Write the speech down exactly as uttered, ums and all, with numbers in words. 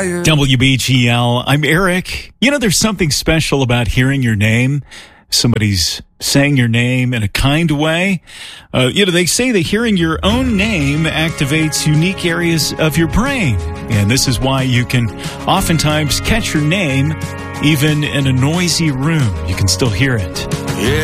tired. W B G L, I'm Eric. You know, there's something special about hearing your name. Somebody's saying your name in a kind way. Uh, you know, they say that hearing your own name activates unique areas of your brain. And this is why you can oftentimes catch your name even in a noisy room. You can still hear it. Yeah.